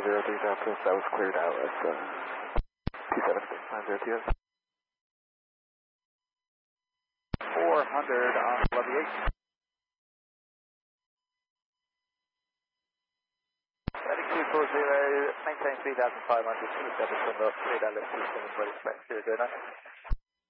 903 Delta, that was cleared out at 276 902. 400 on Levy 8. Heading 240, maintain 3,500, 27 from the radar left 27 for respect 009.